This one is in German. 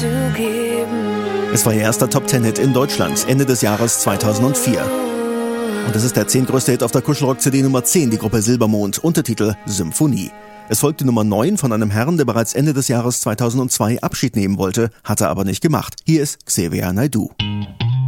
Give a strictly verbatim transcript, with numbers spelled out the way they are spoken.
Es war ihr erster Top-Ten-Hit in Deutschland, Ende des Jahres zweitausendvier. Und es ist der zehntgrößte Hit auf der Kuschelrock-C D Nummer zehn, die Gruppe Silbermond, Untertitel Symphonie. Es folgte Nummer neun von einem Herrn, der bereits Ende des Jahres zweitausendzwei Abschied nehmen wollte, hatte aber nicht gemacht. Hier ist Xavier Naidoo.